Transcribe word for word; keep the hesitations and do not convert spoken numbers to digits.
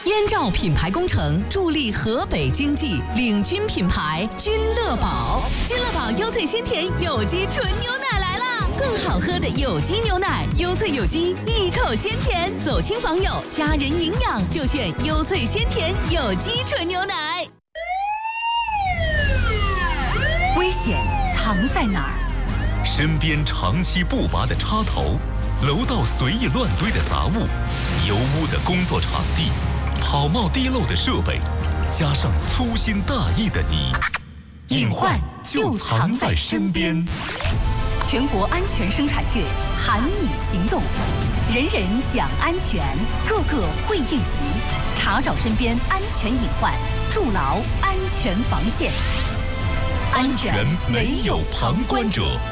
燕赵品牌工程助力河北经济，领军品牌君乐宝。君乐宝优萃鲜甜有机纯牛奶来啦！更好喝的有机牛奶，优萃有机，一口鲜甜。走亲访友，家人营养就选优萃鲜甜有机纯牛奶。 危险藏在哪儿？ 身边长期不拔的插头，楼道随意乱堆的杂物，油污的工作场地，跑冒滴漏的设备，加上粗心大意的你， 隐患就藏在身边。全国安全生产月喊你行动，人人讲安全，个个会应急，查找身边安全隐患，筑牢安全防线。 安全没有旁观者。